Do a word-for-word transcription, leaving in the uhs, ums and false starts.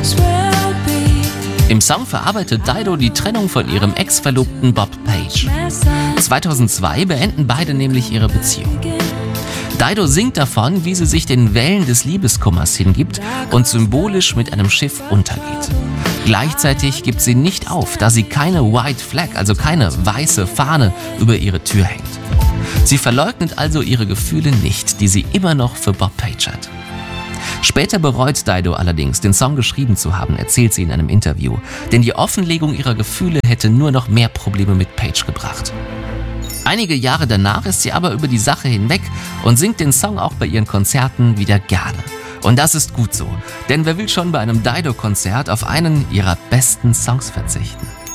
Im Song verarbeitet Dido die Trennung von ihrem Ex-Verlobten Bob Page. zweitausendzwei beenden beide nämlich ihre Beziehung. Dido singt davon, wie sie sich den Wellen des Liebeskummers hingibt und symbolisch mit einem Schiff untergeht. Gleichzeitig gibt sie nicht auf, da sie keine White Flag, also keine weiße Fahne, über ihre Tür hängt. Sie verleugnet also ihre Gefühle nicht, die sie immer noch für Bob Page hat. Später bereut Dido allerdings, den Song geschrieben zu haben, erzählt sie in einem Interview. Denn die Offenlegung ihrer Gefühle hätte nur noch mehr Probleme mit Page gebracht. Einige Jahre danach ist sie aber über die Sache hinweg und singt den Song auch bei ihren Konzerten wieder gerne. Und das ist gut so, denn wer will schon bei einem Dido-Konzert auf einen ihrer besten Songs verzichten?